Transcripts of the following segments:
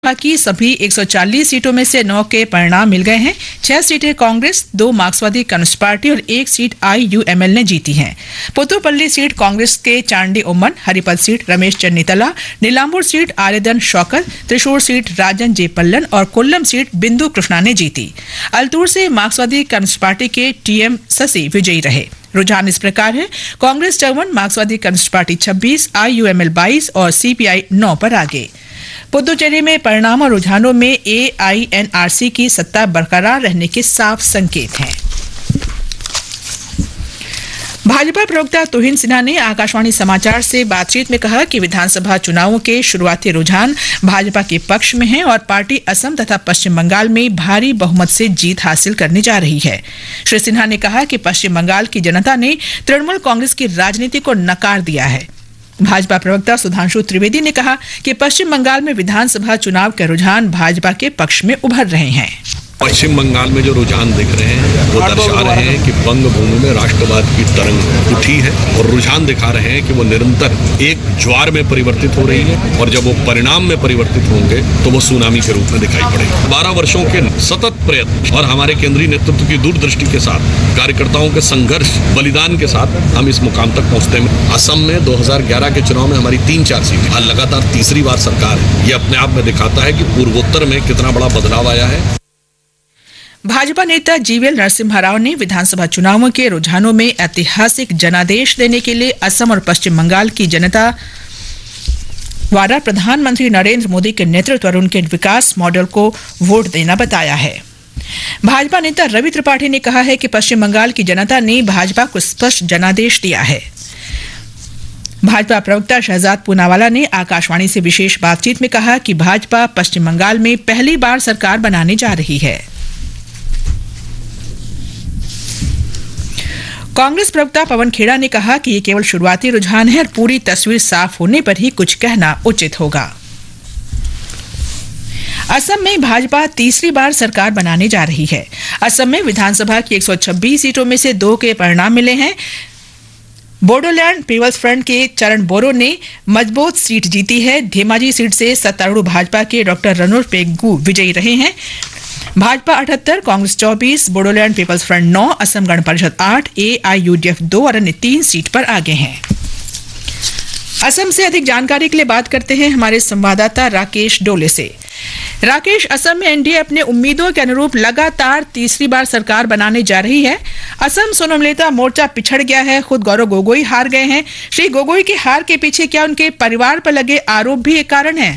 की सभी 140 सीटों में से 9 के परिणाम मिल गए हैं। 6 सीटें कांग्रेस, 2 मार्क्सवादी कम्युनिस्ट पार्टी और 1 सीट IUML ने जीती है। पुतुपल्ली सीट कांग्रेस के चांडी ओमन, हरिपद seat Ramesh चन्नीतला, Nilambur seat आर्यधन Shaukat, Thrissur seat राजन जे पल्लन और कोल्लम सीट बिंदु कृष्णा ने जीती। अल्तूर से मार्क्सवादी कम्युनिस्ट पार्टी के TM शशि विजयी रहे। रुझान इस प्रकार है: कांग्रेस 54, मार्क्सवादी कम्युनिस्ट पार्टी 26, IUML 22 और CPI 9 पर आगे। पुदुचेरी में परिणाम और रुझानों में AINRC की सत्ता बरकरार रहने के साफ संकेत हैं। भाजपा प्रवक्ता तुहिन सिन्हा ने आकाशवाणी समाचार से बातचीत में कहा कि विधानसभा चुनावों के शुरुआती रुझान भाजपा के पक्ष में हैं और पार्टी असम तथा पश्चिम बंगाल में भारी बहुमत से जीत हासिल करने जा रही है। श्री सिन्हा ने कहा कि पश्चिम बंगाल की जनता ने तृणमूल कांग्रेस की राजनीति को नकार दिया है। भाजपा प्रवक्ता सुधांशु त्रिवेदी ने कहा कि पश्चिम बंगाल में विधानसभा चुनाव के रुझान भाजपा के पक्ष में उभर रहे हैं। पश्चिम बंगाल में जो रुझान दिख रहे हैं वो दर्शा रहे हैं कि बंग भूमि में राष्ट्रवाद की तरंग उठी है और रुझान दिखा रहे हैं कि वो निरंतर एक ज्वार में परिवर्तित हो रही है और जब वो परिणाम में परिवर्तित होंगे तो वो सुनामी के रूप में दिखाई पड़ेगी। 12 वर्षों के सतत प्रयत्न और हमारे केंद्रीय नेतृत्व की दूरदृष्टि के साथ, कार्यकर्ताओं के संघर्ष बलिदान के साथ हम इस मुकाम तक पहुंचते हैं। असम में 2011 के चुनाव में हमारी 3-4 सीटें, आज लगातार तीसरी बार सरकार है। ये अपने आप में दिखाता है कि पूर्वोत्तर में कितना बड़ा बदलाव आया है। भाजपा नेता GVL नरसिम्हा राव ने विधानसभा चुनावों के रुझानों में ऐतिहासिक जनादेश देने के लिए असम और पश्चिम बंगाल की जनता द्वारा प्रधानमंत्री नरेंद्र मोदी के नेतृत्व और उनके विकास मॉडल को वोट देना बताया है। भाजपा नेता रवि त्रिपाठी ने कहा है कि पश्चिम बंगाल की जनता ने भाजपा को स्पष्ट जनादेश दिया है। भाजपा प्रवक्ता शहजाद पूनावाला ने आकाशवाणी से विशेष बातचीत में कहा कि भाजपा पश्चिम बंगाल में पहली बार सरकार बनाने जा रही है। कांग्रेस प्रवक्ता पवन खेड़ा ने कहा कि ये केवल शुरुआती रुझान है और पूरी तस्वीर साफ होने पर ही कुछ कहना उचित होगा। असम में भाजपा तीसरी बार सरकार बनाने जा रही है। असम में विधानसभा की 126 सीटों में से 2 के परिणाम मिले हैं। बोडोलैंड पीपल्स फ्रंट के चरण बोरो ने मजबूत सीट जीती है। धेमाजी सीट से सत्तारूढ़ भाजपा के डॉक्टर रणोर पेगू विजयी रहे हैं। Bhajpa 78, Congress 24, Bodoland peoples front 9, Assam Gana Parishad 8, AIUDF 2 और अन्य 3 सीट पर आगे हैं। असम से अधिक जानकारी के लिए बात करते हैं हमारे संवाददाता राकेश डोले से। राकेश, असम में NDA अपने उम्मीदों के अनुरूप लगातार तीसरी बार सरकार बनाने जा रही है। असम सोनमलेता मोर्चा पिछड़ गया है, खुद गौरव गोगोई हार गए हैं। श्री गोगोई की हार के पीछे क्या उनके परिवार पर लगे आरोप भी एक कारण है?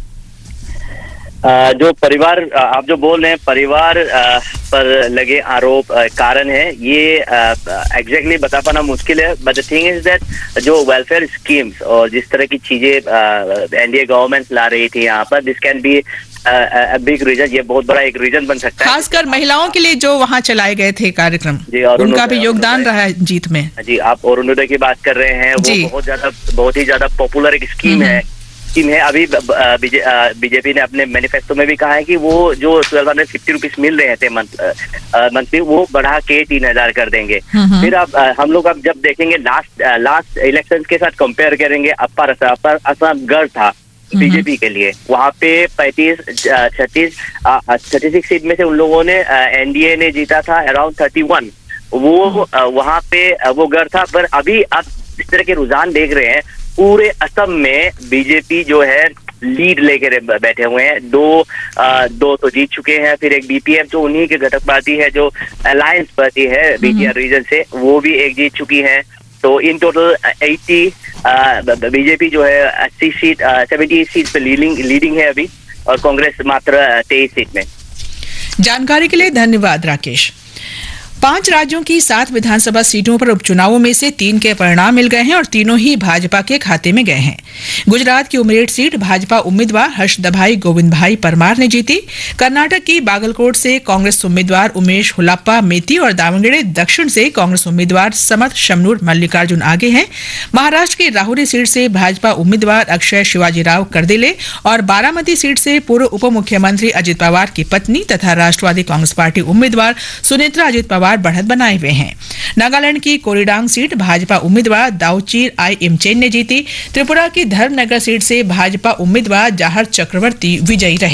जो परिवार आप जो बोल रहे हैं, परिवार पर लगे आरोप कारण है, ये एग्जैक्टली बता पाना मुश्किल है। But the thing is that जो वेलफेयर स्कीम्स और जिस तरह की चीजें NDA गवर्नमेंट ला रही थी यहाँ पर, this can be big reason. ये बहुत बड़ा एक रीजन बन सकता है, खासकर महिलाओं के लिए जो वहाँ चलाए गए थे कार्यक्रम जी, और उनका भी योगदान रहा है जीत में। जी, आप अरुणोदय की बात कर रहे हैं, वो बहुत ही ज्यादा पॉपुलर एक स्कीम है। अभी बीजेपी ने अपने मैनिफेस्टो में भी कहा है कि वो जो 1250 रुपीज मिल रहे थे मंथली, वो बढ़ा के 3000 कर देंगे। फिर अब हम लोग अब जब देखेंगे लास्ट इलेक्शन के साथ कंपेयर करेंगे, अपर असम गढ़ था बीजेपी के लिए, वहाँ पे 36 सीट में से उन लोगों ने NDA ने जीता था अराउंड 31। वो वहाँ पे वो गढ़ था। पर अभी आप इस तरह के रुझान देख रहे हैं, पूरे असम में बीजेपी जो है लीड लेकर बैठे हुए हैं। दो तो जीत चुके हैं, फिर एक BPF जो उन्हीं के घटक पार्टी है, जो अलायंस पार्टी है BTR रीजन से, वो भी एक जीत चुकी है। तो इन टोटल 80 बीजेपी जो है 78 सीट पे लीडिंग है अभी, और कांग्रेस मात्र 23 सीट में। जानकारी के लिए धन्यवाद राकेश। 5 राज्यों की 7 विधानसभा सीटों पर उपचुनावों में से 3 के परिणाम मिल गए हैं और तीनों ही भाजपा के खाते में गए हैं। गुजरात की उमरेड सीट भाजपा उम्मीदवार हर्षदभाई गोविंद भाई परमार ने जीती। कर्नाटक की बागलकोट से कांग्रेस उम्मीदवार उमेश हुलाप्पा मेती और दावणगेरे दक्षिण से कांग्रेस उम्मीदवार समत शमनूर मल्लिकार्जुन आगे हैं। महाराष्ट्र की राहुरी सीट से भाजपा उम्मीदवार अक्षय शिवाजीराव करदिले और बारामती सीट से पूर्व उप मुख्यमंत्री अजित पवार की पत्नी तथा राष्ट्रवादी कांग्रेस पार्टी उम्मीदवार सुनेत्रा अजित पवार बढ़त बनाए हुए हैं। नागालैंड की कोरीडांग सीट भाजपा उम्मीदवार दाऊचीर आई इमचेन ने जीती। त्रिपुरा की धर्मनगर सीट से भाजपा उम्मीदवार जाहर चक्रवर्ती विजयी रहे।